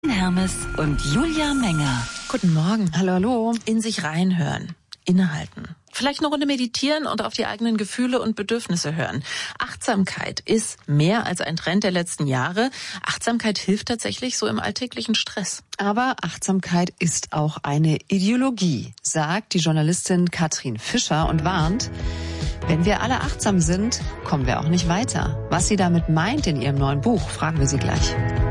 Hermes und Julia Menger. Guten Morgen. Hallo, hallo. In sich reinhören. Innehalten. Vielleicht eine Runde meditieren und auf die eigenen Gefühle und Bedürfnisse hören. Achtsamkeit ist mehr als ein Trend der letzten Jahre. Achtsamkeit hilft tatsächlich so im alltäglichen Stress. Aber Achtsamkeit ist auch eine Ideologie, sagt die Journalistin Katrin Fischer und warnt, wenn wir alle achtsam sind, kommen wir auch nicht weiter. Was sie damit meint in ihrem neuen Buch, fragen wir sie gleich.